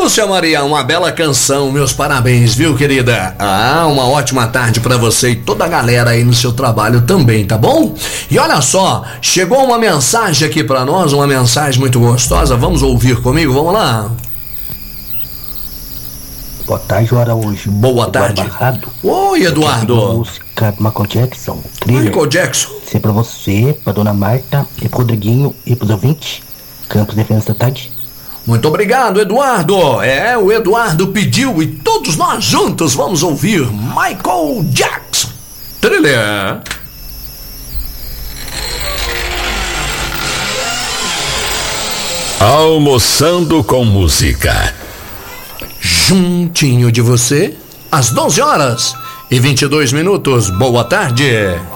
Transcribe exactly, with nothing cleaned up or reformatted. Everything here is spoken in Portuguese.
Lúcia Maria, uma bela canção, meus parabéns, viu, querida? Ah, uma ótima tarde pra você e toda a galera aí no seu trabalho também, tá bom? E olha só, chegou uma mensagem aqui pra nós, uma mensagem muito gostosa, vamos ouvir comigo, vamos lá. Boa tarde, Araújo. Boa tarde. Barrado. Oi, Eduardo. Música do Michael Jackson. Thriller. Michael Jackson. Isso é pra você, pra Dona Marta e pro Rodriguinho e pros ouvintes. Campos Defesa da Tarde. Muito obrigado, Eduardo. É, o Eduardo pediu e todos nós juntos vamos ouvir Michael Jackson. Thriller. Almoçando com música. Juntinho de você, às doze horas e vinte e dois minutos. Boa tarde.